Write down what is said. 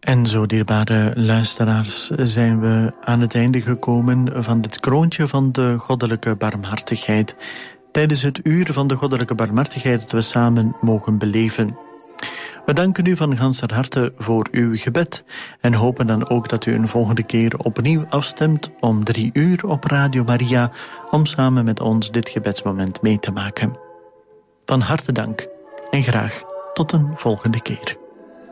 En zo, dierbare luisteraars, zijn we aan het einde gekomen van dit kroontje van de goddelijke barmhartigheid. Tijdens het uur van de goddelijke barmhartigheid dat we samen mogen beleven. We danken u van ganser harte voor uw gebed en hopen dan ook dat u een volgende keer opnieuw afstemt om 3 uur op Radio Maria om samen met ons dit gebedsmoment mee te maken. Van harte dank en graag tot een volgende keer.